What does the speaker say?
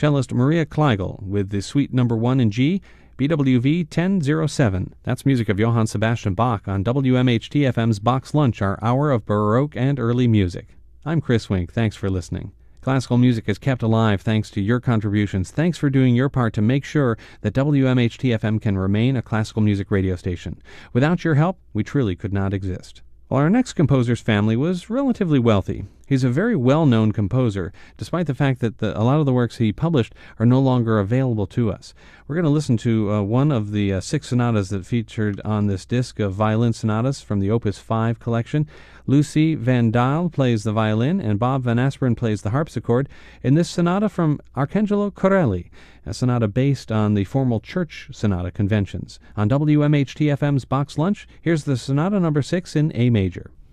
cellist Maria Kleigel with the Suite No. 1 in G, BWV 1007. That's music of Johann Sebastian Bach on WMHT-FM's Bach's Lunch, our hour of Baroque and early music. I'm Chris Wink. Thanks for listening. Classical music is kept alive thanks to your contributions. Thanks for doing your part to make sure that WMHT-FM can remain a classical music radio station. Without your help, we truly could not exist. Well, our next composer's family was relatively wealthy. He's a very well-known composer, despite the fact that a lot of the works he published are no longer available to us. We're going to listen to one of the 6 sonatas that featured on this disc of violin sonatas from the Opus 5 collection. Lucy Van Daal plays the violin, and Bob Van Asperen plays the harpsichord in this sonata from Arcangelo Corelli, a sonata based on the formal church sonata conventions. On WMHT-FM's Bach's Lunch, here's the Sonata No. 6 in A major.